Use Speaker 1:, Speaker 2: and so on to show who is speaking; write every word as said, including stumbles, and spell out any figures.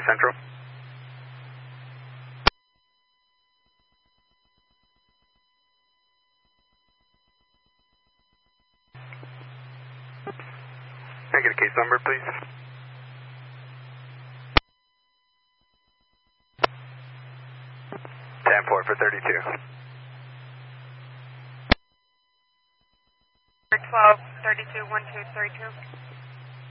Speaker 1: Central. Can I get a case number, please? ten four for thirty-two.
Speaker 2: twelve, thirty-two, one two three two.